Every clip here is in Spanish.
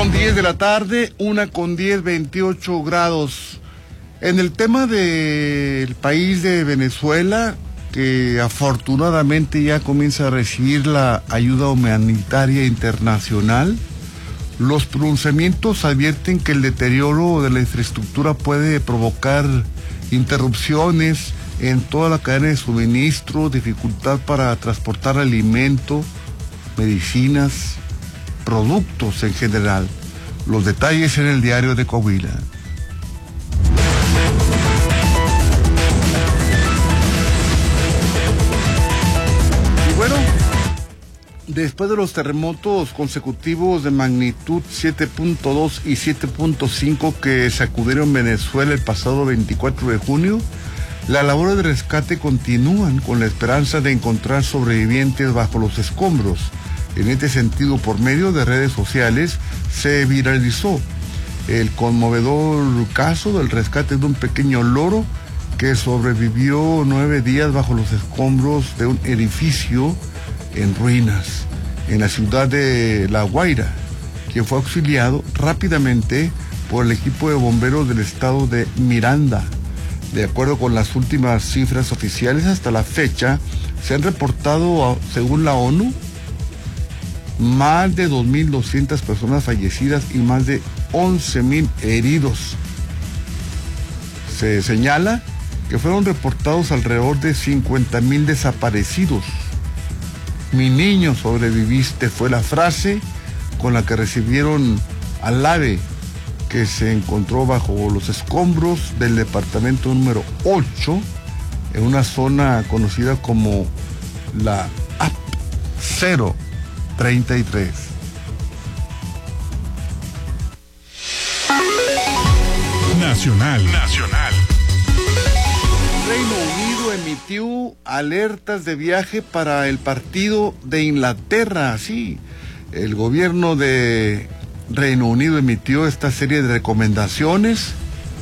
1:10 de la tarde, 1:10, 28 grados. En el tema del país de Venezuela, que afortunadamente ya comienza a recibir la ayuda humanitaria internacional, los pronunciamientos advierten que el deterioro de la infraestructura puede provocar interrupciones en toda la cadena de suministro, dificultad para transportar alimento, medicinas, productos en general. Los detalles en el diario de Coahuila. Y bueno, después de los terremotos consecutivos de magnitud 7.2 y 7.5 que sacudieron Venezuela el pasado 24 de junio, las labores de rescate continúan con la esperanza de encontrar sobrevivientes bajo los escombros. En este sentido, por medio de redes sociales, se viralizó el conmovedor caso del rescate de un pequeño loro que sobrevivió 9 días bajo los escombros de un edificio en ruinas en la ciudad de La Guaira, quien fue auxiliado rápidamente por el equipo de bomberos del estado de Miranda. De acuerdo con las últimas cifras oficiales, hasta la fecha se han reportado, según la ONU, más de 2.200 personas fallecidas y más de 11.000 heridos. Se señala que fueron reportados alrededor de 50.000 desaparecidos. Mi niño sobreviviste fue la frase con la que recibieron al ave que se encontró bajo los escombros del departamento número 8 en una zona conocida como la AP 033. Nacional. Reino Unido emitió alertas de viaje para el partido de Inglaterra. Sí, el gobierno de Reino Unido emitió esta serie de recomendaciones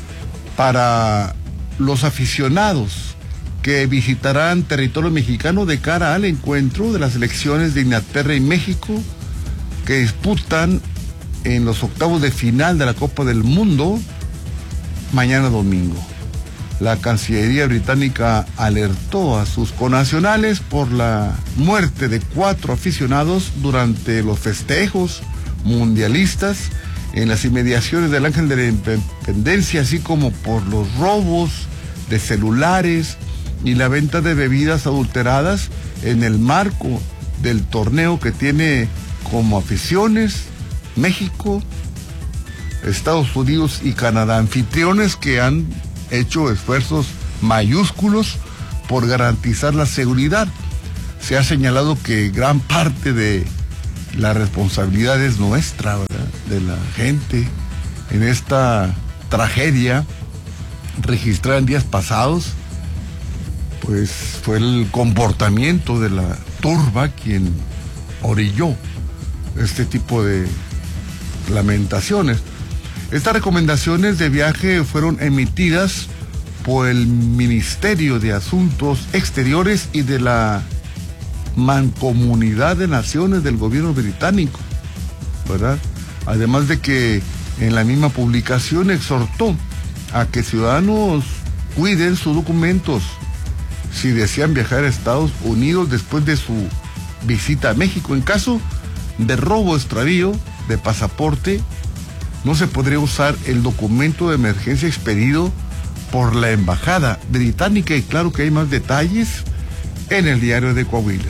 para los aficionados que visitarán territorio mexicano de cara al encuentro de las selecciones de Inglaterra y México que disputan en los octavos de final de la Copa del Mundo mañana domingo. La Cancillería británica alertó a sus connacionales por la muerte de 4 aficionados durante los festejos mundialistas en las inmediaciones del Ángel de la Independencia, así como por los robos de celulares y la venta de bebidas adulteradas en el marco del torneo que tiene como aficiones México, Estados Unidos y Canadá, anfitriones que han hecho esfuerzos mayúsculos por garantizar la seguridad. Se ha señalado que gran parte de la responsabilidad es nuestra, ¿verdad?, de la gente en esta tragedia registrada en días pasados. Pues fue el comportamiento de la turba quien orilló este tipo de lamentaciones. Estas recomendaciones de viaje fueron emitidas por el Ministerio de Asuntos Exteriores y de la Mancomunidad de Naciones del gobierno británico, ¿verdad? Además de que en la misma publicación exhortó a que ciudadanos cuiden sus documentos si desean viajar a Estados Unidos después de su visita a México. En caso de robo o extravío de pasaporte, no se podría usar el documento de emergencia expedido por la embajada británica, y claro que hay más detalles en el diario de Coahuila.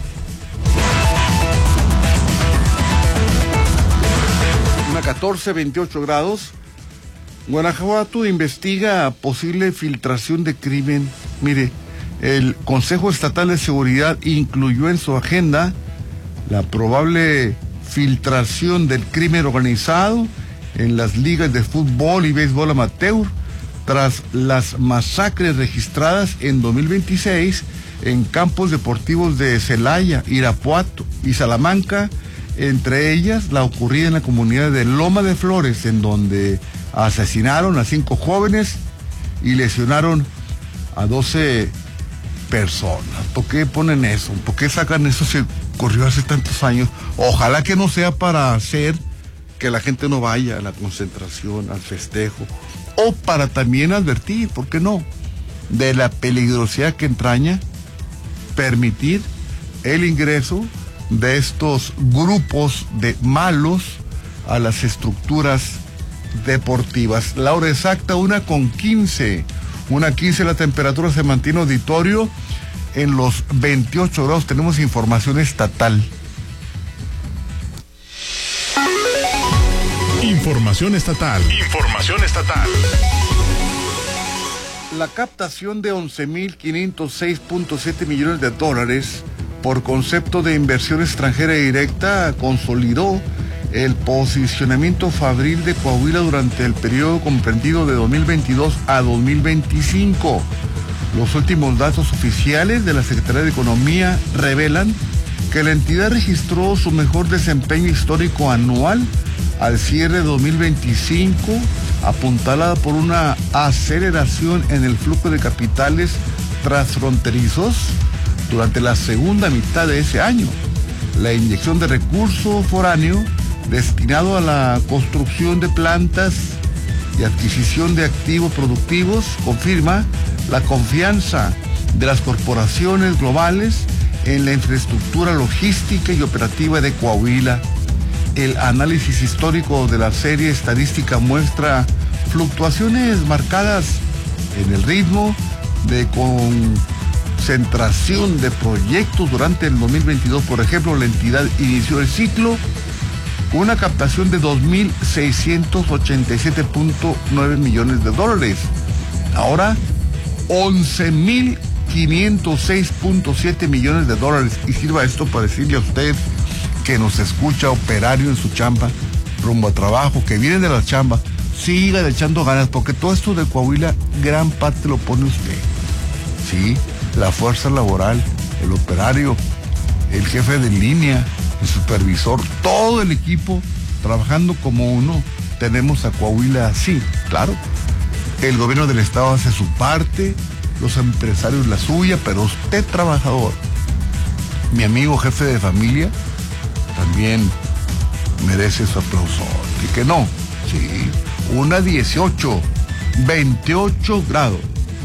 Una 14, 28 grados. Guanajuato investiga posible filtración de crimen. Mire, el Consejo Estatal de Seguridad incluyó en su agenda la probable filtración del crimen organizado en las ligas de fútbol y béisbol amateur tras las masacres registradas en 2026 en campos deportivos de Celaya, Irapuato y Salamanca, entre ellas la ocurrida en la comunidad de Loma de Flores, en donde asesinaron a 5 jóvenes y lesionaron a 12 personas. ¿Por qué ponen eso? ¿Por qué sacan eso si ocurrió hace tantos años? Ojalá que no sea para hacer que la gente no vaya a la concentración, al festejo, o para también advertir, ¿por qué no?, de la peligrosidad que entraña permitir el ingreso de estos grupos de malos a las estructuras deportivas. La hora exacta, 1:15. 1:15, la temperatura se mantiene, auditorio, en los 28 grados. Tenemos información estatal. Información estatal. Información estatal. La captación de 11.506.7 millones de dólares por concepto de inversión extranjera directa consolidó el posicionamiento fabril de Coahuila durante el periodo comprendido de 2022 a 2025. Los últimos datos oficiales de la Secretaría de Economía revelan que la entidad registró su mejor desempeño histórico anual al cierre de 2025, apuntalada por una aceleración en el flujo de capitales transfronterizos durante la segunda mitad de ese año. La inyección de recurso foráneo destinado a la construcción de plantas y adquisición de activos productivos confirma la confianza de las corporaciones globales en la infraestructura logística y operativa de Coahuila. El análisis histórico de la serie estadística muestra fluctuaciones marcadas en el ritmo de concentración de proyectos durante el 2022. Por ejemplo, la entidad inició el ciclo con una captación de 2.687.9 millones de dólares. Ahora, 11.506.7 millones de dólares. Y sirva esto para decirle a usted que nos escucha, operario en su chamba, rumbo a trabajo, que viene de la chamba, siga echando ganas, porque todo esto de Coahuila, gran parte lo pone usted. Sí, la fuerza laboral, el operario, el jefe de línea, el supervisor, todo el equipo trabajando como uno. Tenemos a Coahuila así, claro. El gobierno del estado hace su parte, los empresarios la suya, pero usted, trabajador, mi amigo jefe de familia, también merece su aplauso. ¿Y que no? Sí, 1:18, 28 grados.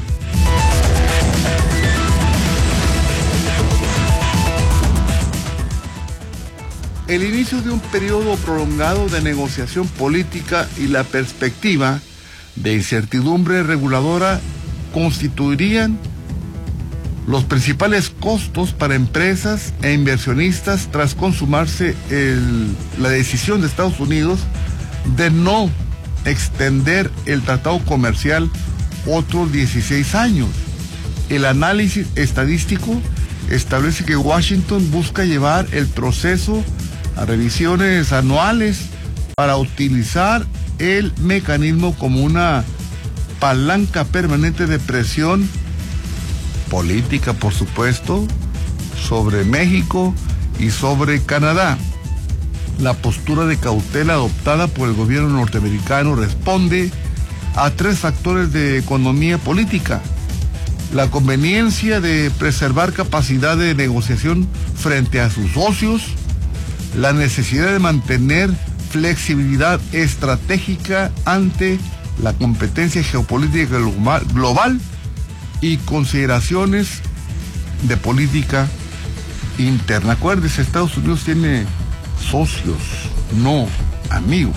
El inicio de un periodo prolongado de negociación política y la perspectiva de incertidumbre reguladora constituirían los principales costos para empresas e inversionistas tras consumarse la decisión de Estados Unidos de no extender el tratado comercial otros 16 años. El análisis estadístico establece que Washington busca llevar el proceso a revisiones anuales para utilizar el mecanismo como una palanca permanente de presión política, por supuesto, sobre México y sobre Canadá. La postura de cautela adoptada por el gobierno norteamericano responde a tres factores de economía política: la conveniencia de preservar capacidad de negociación frente a sus socios, la necesidad de mantener flexibilidad estratégica ante la competencia geopolítica global y consideraciones de política interna. Acuérdese, Estados Unidos tiene socios, no amigos.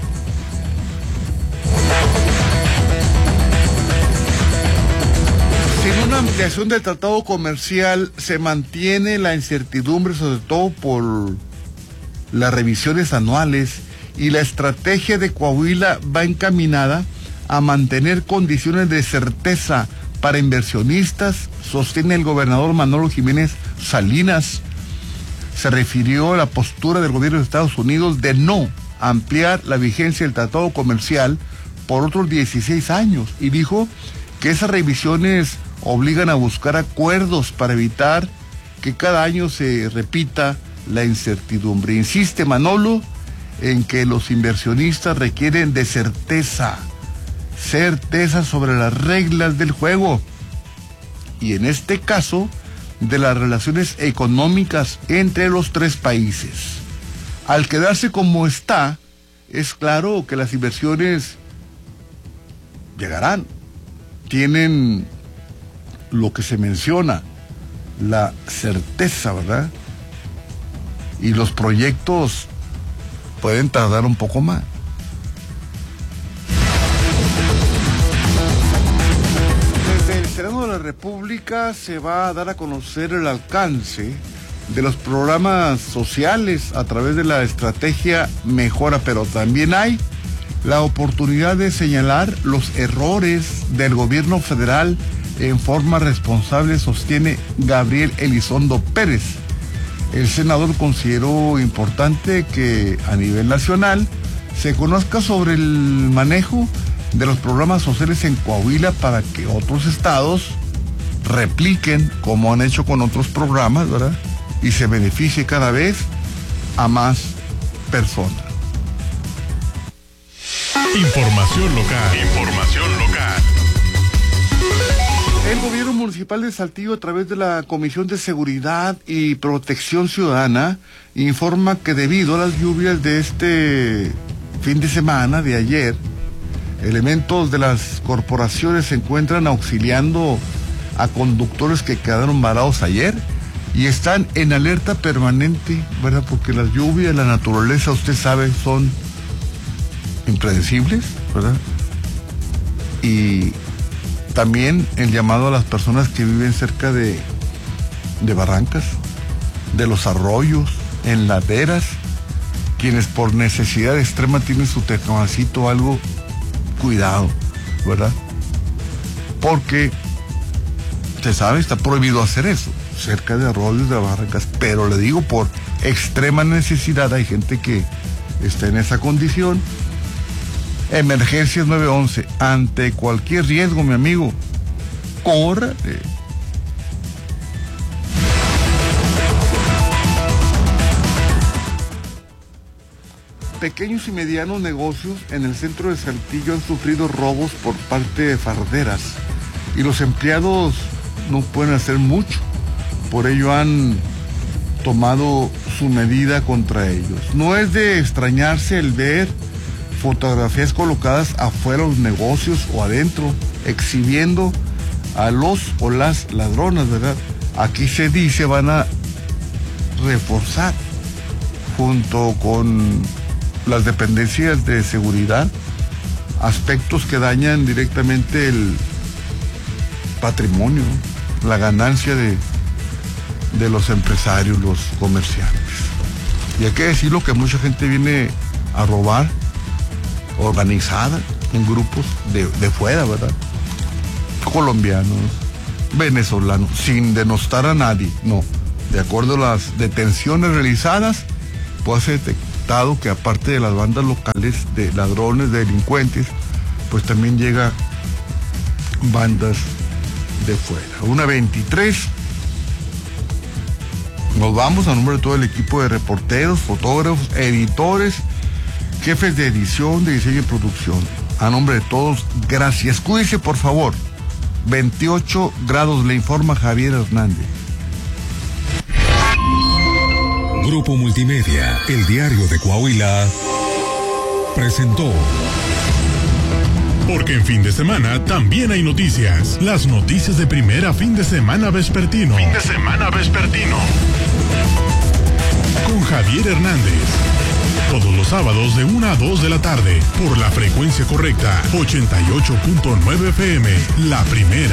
Sin una ampliación del tratado comercial se mantiene la incertidumbre, sobre todo por las revisiones anuales, y la estrategia de Coahuila va encaminada a mantener condiciones de certeza para inversionistas, sostiene el gobernador Manolo Jiménez Salinas. Se refirió a la postura del gobierno de Estados Unidos de no ampliar la vigencia del tratado comercial por otros 16 años y dijo que esas revisiones obligan a buscar acuerdos para evitar que cada año se repita la incertidumbre. Insiste Manolo en que los inversionistas requieren de certeza sobre las reglas del juego y en este caso de las relaciones económicas entre los tres países. Al quedarse como está, es claro que las inversiones llegarán. Tienen lo que se menciona, la certeza, ¿verdad? Y los proyectos pueden tardar un poco más. Desde el Senado de la República se va a dar a conocer el alcance de los programas sociales a través de la estrategia Mejora, pero también hay la oportunidad de señalar los errores del gobierno federal en forma responsable, sostiene Gabriel Elizondo Pérez. El senador consideró importante que a nivel nacional se conozca sobre el manejo de los programas sociales en Coahuila para que otros estados repliquen como han hecho con otros programas, ¿verdad? Y se beneficie cada vez a más personas. Información local. Información local. El gobierno municipal de Saltillo, a través de la Comisión de Seguridad y Protección Ciudadana, informa que debido a las lluvias de este fin de semana, de ayer, elementos de las corporaciones se encuentran auxiliando a conductores que quedaron varados ayer y están en alerta permanente, ¿verdad? Porque las lluvias, la naturaleza, usted sabe, son impredecibles, ¿verdad? Y también el llamado a las personas que viven cerca de barrancas, de los arroyos, en laderas, quienes por necesidad extrema tienen su tecamacito o algo, cuidado, ¿verdad? Porque se sabe, está prohibido hacer eso, cerca de arroyos, de barrancas, pero le digo, por extrema necesidad, hay gente que está en esa condición. Emergencias 911, ante cualquier riesgo, mi amigo, corra. Pequeños y medianos negocios en el centro de Saltillo han sufrido robos por parte de farderas y los empleados no pueden hacer mucho, por ello han tomado su medida contra ellos. No es de extrañarse el ver fotografías colocadas afuera de los negocios o adentro, exhibiendo a los o las ladronas, ¿verdad? Aquí se dice van a reforzar junto con las dependencias de seguridad aspectos que dañan directamente el patrimonio, la ganancia de los empresarios, los comerciantes. Y hay que decirlo que mucha gente viene a robar, organizada en grupos de fuera, ¿verdad? Colombianos, venezolanos, sin denostar a nadie, no. De acuerdo a las detenciones realizadas, pues se ha detectado que aparte de las bandas locales de ladrones, de delincuentes, pues también llega bandas de fuera. 1:23. Nos vamos a nombre de todo el equipo de reporteros, fotógrafos, editores, jefes de edición, de diseño y producción. A nombre de todos, gracias. Cuídese, por favor. 28 grados, le informa Javier Hernández. Grupo Multimedia, el diario de Coahuila, presentó. Porque en fin de semana también hay noticias. Las noticias de primera fin de semana vespertino. Fin de semana vespertino. Con Javier Hernández. Todos los sábados de 1 a 2 de la tarde. Por la frecuencia correcta. 88.9 FM. La primera.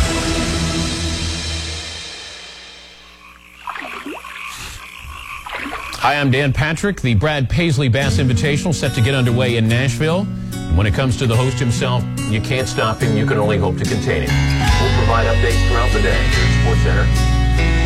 Hi, I'm Dan Patrick. The Brad Paisley Bass Invitational set to get underway in Nashville. When it comes to the host himself, you can't stop him. You can only hope to contain him. We'll provide updates throughout the day here at SportsCenter.